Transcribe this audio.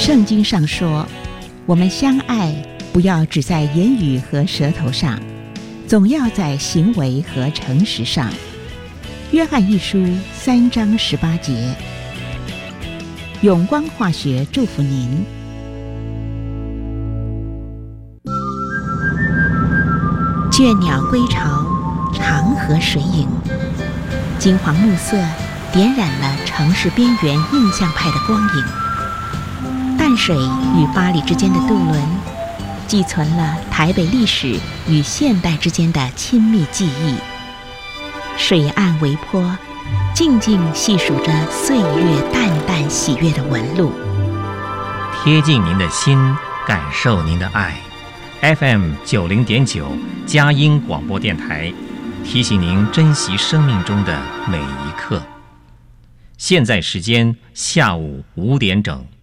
圣经上说，我们相爱不要只在言语和舌头上，总要在行为和诚实上。约翰一书3章18节。永光化学祝福您。倦鸟归巢，长河水影，金黄暮色点染了城市边缘印象派的光影。淡水与巴黎之间的渡轮，寄存了台北历史与现代之间的亲密记忆。水岸微波，静静细数着岁月淡淡喜悦的纹路。 贴近您的心，感受您的爱。FM 90.9佳音广播电台，提醒您珍惜生命中的每一刻。现在时间下午5点整。